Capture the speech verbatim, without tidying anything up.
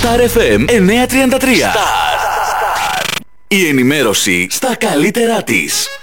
Star εφ εμ εννιακόσια τριάντα τρία. Star. Η ενημέρωση στα καλύτερά της.